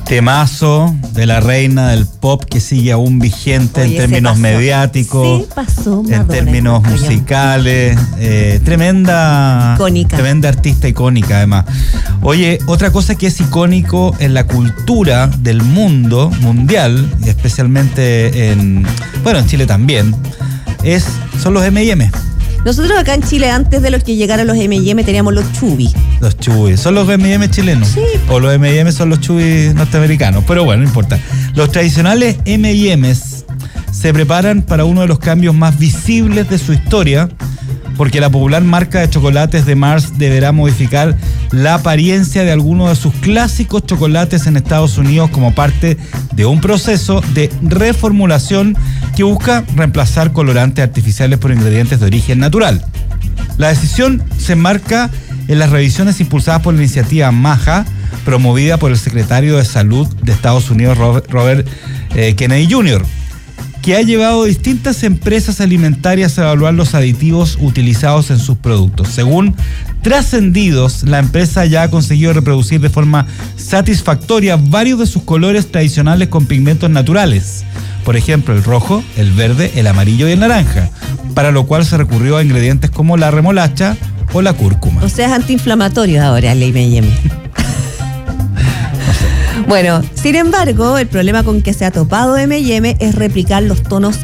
Temazo de la reina del pop que sigue aún vigente. Oye, en términos mediáticos, en términos musicales. Tremenda artista icónica, además. Oye, otra cosa que es icónico en la cultura del mundo mundial, y especialmente en Chile también, son los M&M. Nosotros acá en Chile, antes de los que llegaran los M&M, teníamos los Chubby. Los Chubby. ¿Son los M&M chilenos? Sí. O los M&M son los Chubby norteamericanos. Pero bueno, no importa. Los tradicionales M&M's se preparan para uno de los cambios más visibles de su historia, porque la popular marca de chocolates de Mars deberá modificar la apariencia de algunos de sus clásicos chocolates en Estados Unidos como parte de un proceso de reformulación que busca reemplazar colorantes artificiales por ingredientes de origen natural. La decisión se enmarca en las revisiones impulsadas por la iniciativa MAHA, promovida por el secretario de Salud de Estados Unidos, Robert Kennedy Jr., que ha llevado a distintas empresas alimentarias a evaluar los aditivos utilizados en sus productos. Según trascendidos, la empresa ya ha conseguido reproducir de forma satisfactoria varios de sus colores tradicionales con pigmentos naturales. Por ejemplo, el rojo, el verde, el amarillo y el naranja, para lo cual se recurrió a ingredientes como la remolacha o la cúrcuma. O sea, es antiinflamatorio ahora el M&M. Bueno, sin embargo, el problema con que se ha topado M&M es replicar los tonos